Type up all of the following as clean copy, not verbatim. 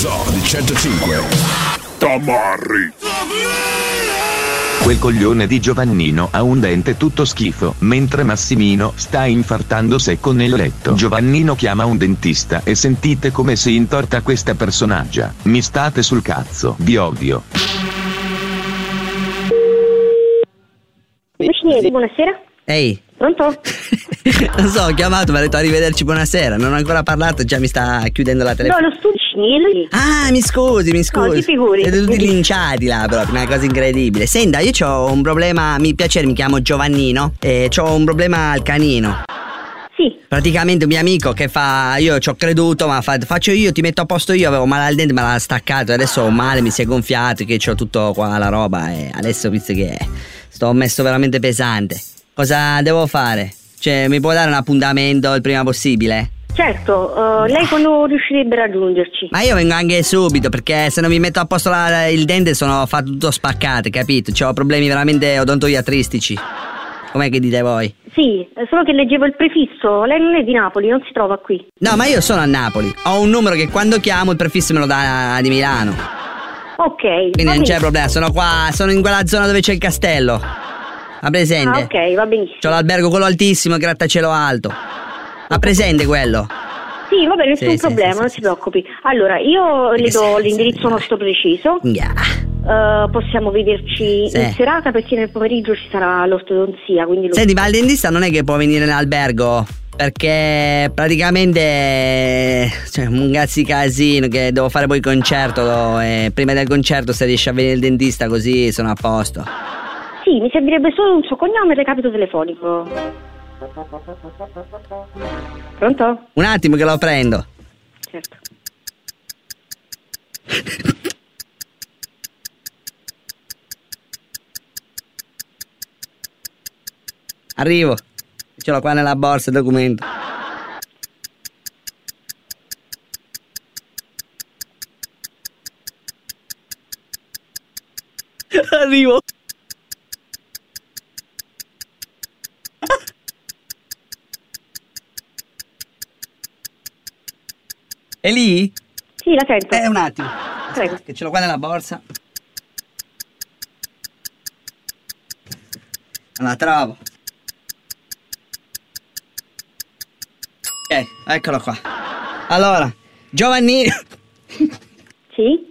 Zoo di 105. Tamarri. Quel coglione di Giovannino ha un dente tutto schifo, mentre Massimino sta infartando secco nel letto. Giovannino chiama un dentista e sentite come si intorta questa personaggia. Mi state sul cazzo, vi odio. Buonasera. Ehi. Pronto? Non so, ho chiamato, mi ha detto arrivederci, buonasera. Non ho ancora parlato, già mi sta chiudendo la telefonata. No, lo studio. Ah, mi scusi. No, ti figuri. Siete tutti linciati là, proprio, una cosa incredibile. Senta, io ho un problema, mi piace, mi chiamo Giovannino e ho un problema al canino. Sì. Praticamente un mio amico che fa, io ci ho creduto, ma faccio io, ti metto a posto io, avevo male al dente, me l'ha staccato, adesso ho male, mi si è gonfiato, che c'ho tutto qua la roba e adesso visto che sto messo veramente pesante. Cosa devo fare? Cioè, mi può dare un appuntamento il prima possibile? Certo, lei quando riuscirebbe a raggiungerci? Ma io vengo anche subito, perché se non mi metto a posto il dente sono fatto tutto spaccato, capito? C'ho problemi veramente odontoiatristici. Com'è che dite voi? Sì, solo che leggevo il prefisso, lei non è di Napoli, non si trova qui. No, ma io sono a Napoli, ho un numero che quando chiamo il prefisso me lo dà di Milano. Ok. Quindi non c'è problema, sono qua, sono in quella zona dove c'è il castello. Ha presente? Ah, ok, va benissimo. C'ho l'albergo quello altissimo, il grattacielo alto. Ha presente quello? Sì, va bene, nessun problema, non si preoccupi. Allora, io le do l'indirizzo nostro preciso. Possiamo vederci in serata perché nel pomeriggio ci sarà l'ortodonzia. Quindi Senti, ma il dentista non è che può venire in albergo? Perché praticamente c'è un cazzo di casino che devo fare poi il concerto e prima del concerto se riesce a venire il dentista così sono a posto. Sì, mi servirebbe solo un suo cognome e recapito telefonico. Pronto? Un attimo che lo prendo. Certo. Arrivo. Ce l'ho qua nella borsa il documento. Arrivo. È lì? Sì, la sento. Un attimo. Prego. Che ce l'ho qua nella borsa. Non la trovo. Ok, eccolo qua. Allora, Giovannino. Sì?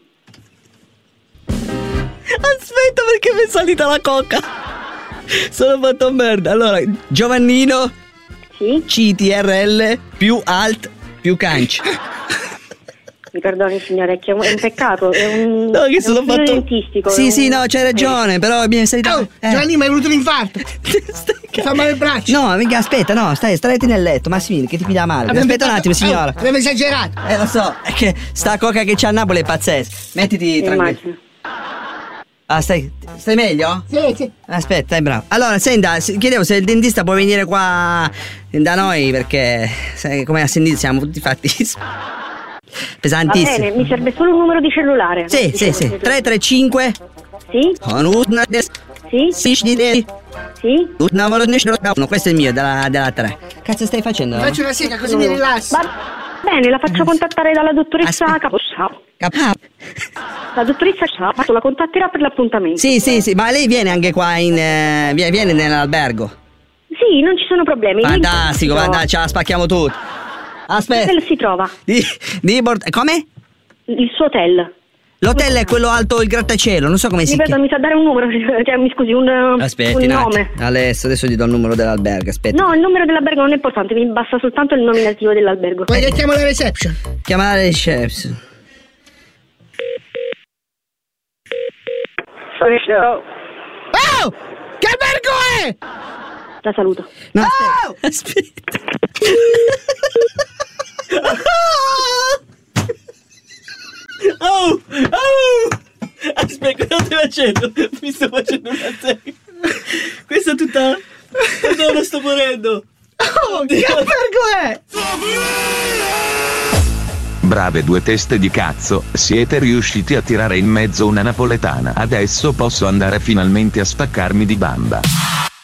Aspetta perché mi è salita la coca. Sono fatto merda. Allora, Giovannino. Sì? CTRL più alt più canc. Mi perdoni signore, è un peccato, è un, no, che è sono un fatto dentistico. Sì, no, c'hai ragione, però mi è salita. Giovanni, mi hai avuto l'infarto. Ti fa male il braccio. No, mica, aspetta, no, stretti nel letto, Massimino, che ti piglia male. Aspetta un attimo, signora. Abbiamo esagerato. Lo so, è che sta coca che c'è a Napoli è pazzesca. Mettiti tranquillo. Ah, stai meglio? Sì. Aspetta, dai, bravo. Allora, senta, chiedevo se il dentista può venire qua da noi, perché sai, come ha sentito siamo tutti fatti pesantissimi. Va bene, mi serve solo un numero di cellulare. Sì. 335. Sì? Sì? Sì? No, questo è il mio, della 3. Cazzo stai facendo? Faccio una sega così mi rilassi. Va bene, la faccio contattare dalla dottoressa Caposciao. La dottoressa Caposciao la contatterà per l'appuntamento. Sì, ma lei viene anche qua viene nell'albergo. Sì, non ci sono problemi. Fantastico, guarda, ce la spacchiamo tutti. Aspetta. Dove si trova? Come? Il suo hotel. L'hotel è quello alto, il grattacielo, non so come si chiama. Mi sa dare un numero, cioè mi scusi, un nome. Adesso gli do il numero dell'albergo, aspetta. No, il numero dell'albergo non è importante, mi basta soltanto il nominativo dell'albergo. Poi che chiamo la reception. Chiama la reception. Oh! Che albergo è? La saluto. No, aspetta. Oh! Aspetta, cosa stai facendo? Mi sto facendo una serie. Questa è tutta. No, lo sto morendo. Oh, che albergo è? Brave due teste di cazzo, siete riusciti a tirare in mezzo una napoletana. Adesso posso andare finalmente a spaccarmi di bamba.